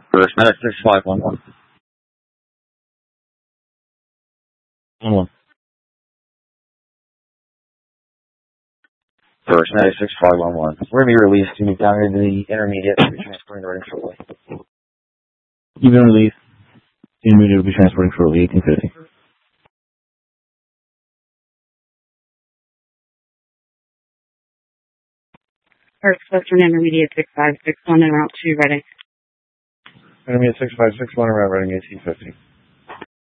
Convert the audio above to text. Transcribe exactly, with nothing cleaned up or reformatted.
First medic six five one one. One one. First medic six five one one. We're gonna be released to move down into the intermediate to be transporting the ring shortly. You've been released. The intermediate will be transporting shortly, eighteen fifty. First Western Intermediate six five six one and Route two Reading. Intermediate six five six one around Reading eighteen fifty.